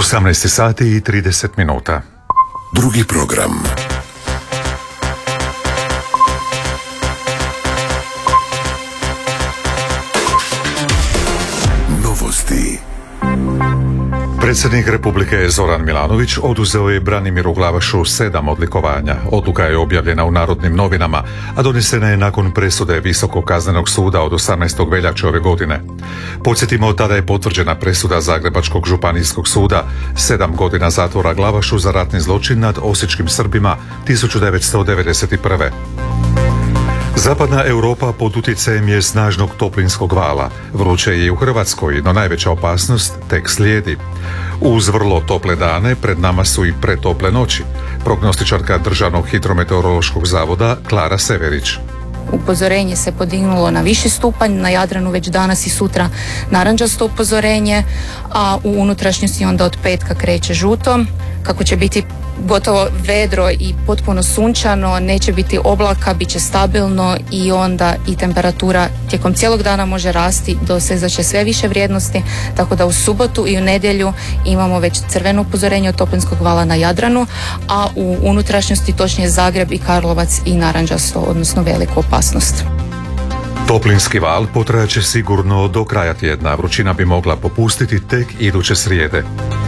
18 sati i 30 minuta. Drugi program. Novosti. Predsjednik Republike Zoran Milanović oduzeo je Branimiru Glavašu 7 odlikovanja. Odluka je objavljena u Narodnim novinama, a donesena je nakon presude Visokog kaznenog suda od 18. veljače ove godine. Podsjetimo, tada je potvrđena presuda Zagrebačkog županijskog suda 7 godina zatvora Glavašu za ratni zločin nad osječkim Srbima 1991. Zapadna Europa pod utjecajem je snažnog toplinskog vala. Vruće je i u Hrvatskoj, no najveća opasnost tek slijedi. Uz vrlo tople dane pred nama su i pretople noći. Prognostičarka Državnog hidrometeorološkog zavoda Klara Severić. Upozorenje se podignulo na viši stupanj, na Jadranu već danas i sutra narančasto upozorenje, a u unutrašnjosti onda od petka kreće žuto. Kako će biti gotovo vedro i potpuno sunčano, neće biti oblaka, bit će stabilno i onda i temperatura tijekom cijelog dana može rasti, dosezat će sve više vrijednosti, tako da u subotu i u nedjelju imamo već crveno upozorenje od toplinskog vala na Jadranu, a u unutrašnjosti točnije Zagreb i Karlovac i narančasto, odnosno veliku opasnost. Toplinski val potrajaće sigurno do kraja tjedna, vrućina bi mogla popustiti tek iduće srijede.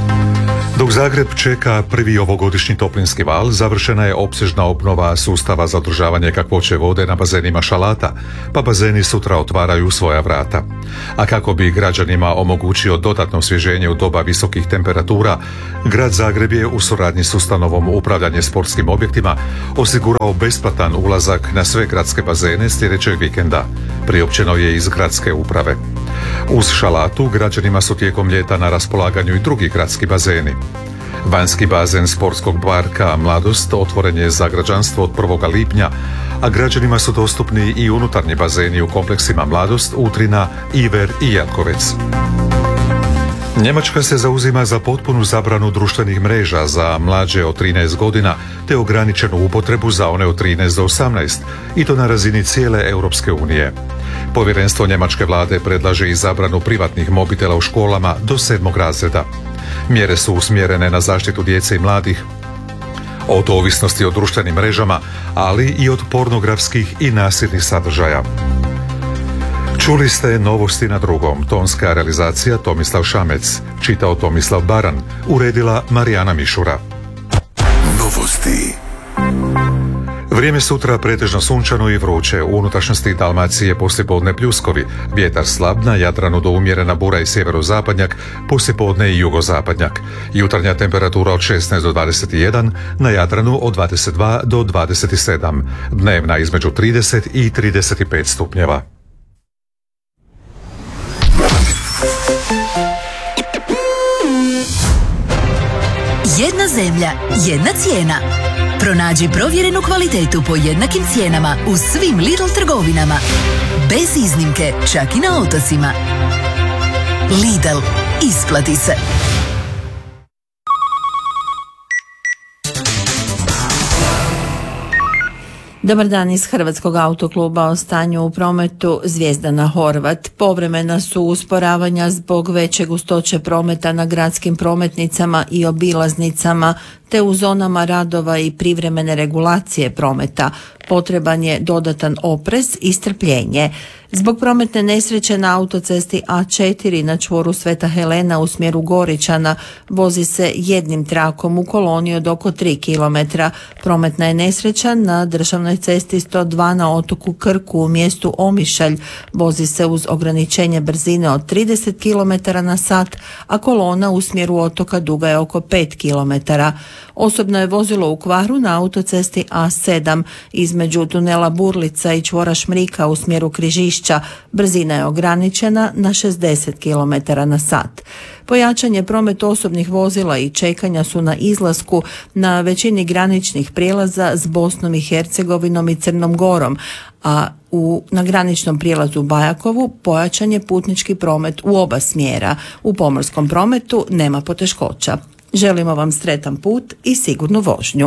Dok Zagreb čeka prvi ovogodišnji toplinski val, završena je opsežna obnova sustava za održavanje kakvoće vode na bazenima Šalata, pa bazeni sutra otvaraju svoja vrata. A kako bi građanima omogućio dodatno osvježenje u doba visokih temperatura, grad Zagreb je u suradnji s ustanovom upravljanje sportskim objektima osigurao besplatan ulazak na sve gradske bazene sljedećeg vikenda. Priopćeno je iz gradske uprave. Uz Šalatu građanima su tijekom ljeta na raspolaganju i drugi gradski bazeni. Vanjski bazen sportskog parka Mladost otvoren je za građanstvo od 1. lipnja, a građanima su dostupni i unutarnji bazeni u kompleksima Mladost, Utrina, Iver i Jankovec. Njemačka se zauzima za potpunu zabranu društvenih mreža za mlađe od 13 godina te ograničenu upotrebu za one od 13 do 18, i to na razini cijele Europske unije. Povjerenstvo njemačke vlade predlaže i zabranu privatnih mobitela u školama do 7. razreda. Mjere su usmjerene na zaštitu djece i mladih od ovisnosti o društvenim mrežama, ali i od pornografskih i nasilnih sadržaja. Čuli ste novosti na drugom. Tonska realizacija Tomislav Šamec, čitao Tomislav Baran, uredila Marijana Mišura. Novosti. Vrijeme sutra pretežno sunčano i vruće, u unutrašnjosti Dalmacije poslijepodne pljuskovi, vjetar slab, na Jadranu do umjerena bura i sjeverozapadnjak, poslijepodne i jugozapadnjak. Jutarnja temperatura od 16 do 21, na Jadranu od 22 do 27, dnevna između 30 i 35 stupnjeva. Jedna zemlja, jedna cijena. Pronađi provjerenu kvalitetu po jednakim cijenama u svim Lidl trgovinama. Bez iznimke, čak i na otocima. Lidl, isplati se. Dobar dan iz Hrvatskog autokluba. O stanju u prometu. Zvijezdana Horvat. Povremena su usporavanja zbog veće gustoće prometa na gradskim prometnicama i obilaznicama, te u zonama radova i privremene regulacije prometa. Potreban je dodatan oprez i strpljenje. Zbog prometne nesreće na autocesti A4 na čvoru Sveta Helena u smjeru Goričana vozi se jednim trakom u koloni od oko 3 km. Prometna je nesreća na državnoj cesti 102 na otoku Krku u mjestu Omišalj. Vozi se uz ograničenje brzine od 30 km na sat, a kolona u smjeru otoka duga je oko 5 km. Osobno je vozilo u kvaru na autocesti A7 između tunela Burlica i čvora Šmrika u smjeru Križišća. Brzina je ograničena na 60 km na sat. Pojačan je promet osobnih vozila i čekanja su na izlasku na većini graničnih prijelaza s Bosnom i Hercegovinom i Crnom Gorom, a na graničnom prijelazu Bajakovu pojačan je putnički promet u oba smjera. U pomorskom prometu nema poteškoća. Želimo vam sretan put i sigurnu vožnju.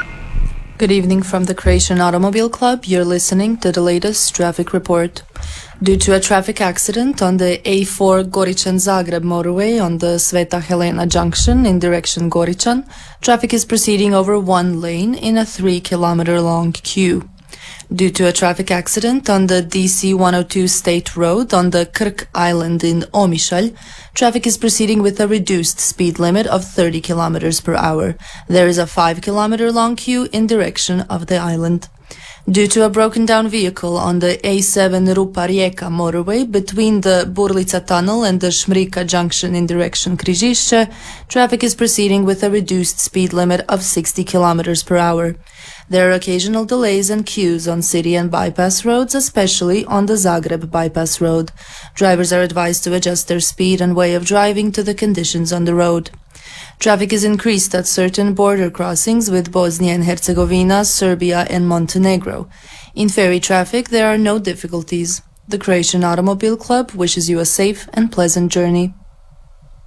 Good evening from the Croatian Automobile Club. You're listening to the latest traffic report. Due to a traffic accident on the A4 Goričan-Zagreb motorway on the Sveta Helena junction in direction Goričan, traffic is proceeding over one lane in a 3-kilometer-long queue. Due to a traffic accident on the DC-102 State Road on the Krk Island in Omišalj, traffic is proceeding with a reduced speed limit of 30 kilometers per hour. There is a 5-kilometer-long queue in direction of the island. Due to a broken-down vehicle on the A7 Rupa-Rijeka motorway between the Burlica tunnel and the Šmrika junction in direction Križišće, traffic is proceeding with a reduced speed limit of 60 kilometers per hour. There are occasional delays and queues on city and bypass roads, especially on the Zagreb bypass road. Drivers are advised to adjust their speed and way of driving to the conditions on the road. Traffic is increased at certain border crossings with Bosnia and Herzegovina, Serbia and Montenegro. In ferry traffic, there are no difficulties. The Croatian Automobile Club wishes you a safe and pleasant journey.